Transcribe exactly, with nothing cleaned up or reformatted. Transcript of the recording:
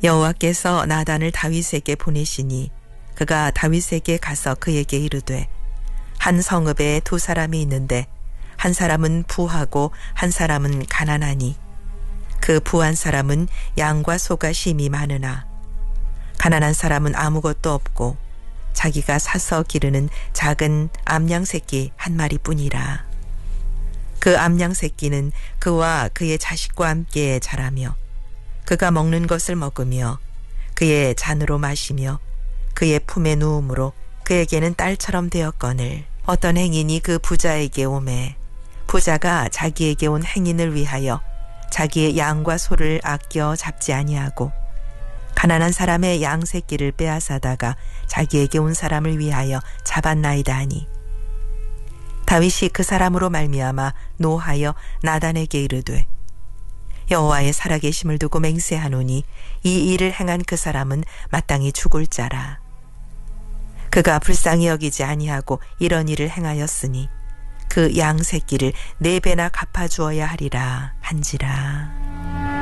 여호와께서 나단을 다윗에게 보내시니 그가 다윗에게 가서 그에게 이르되 한 성읍에 두 사람이 있는데 한 사람은 부하고 한 사람은 가난하니 그 부한 사람은 양과 소가 심이 많으나 가난한 사람은 아무것도 없고 자기가 사서 기르는 작은 암양 새끼 한 마리뿐이라. 그 암양 새끼는 그와 그의 자식과 함께 자라며 그가 먹는 것을 먹으며 그의 잔으로 마시며 그의 품에 누움으로 그에게는 딸처럼 되었거늘 어떤 행인이 그 부자에게 오매 부자가 자기에게 온 행인을 위하여 자기의 양과 소를 아껴 잡지 아니하고 가난한 사람의 양 새끼를 빼앗아다가 자기에게 온 사람을 위하여 잡았나이다 하니 다윗이 그 사람으로 말미암아 노하여 나단에게 이르되 여호와의 살아계심을 두고 맹세하노니 이 일을 행한 그 사람은 마땅히 죽을 자라. 그가 불쌍히 여기지 아니하고 이런 일을 행하였으니 그 양 새끼를 네 배나 갚아주어야 하리라 한지라.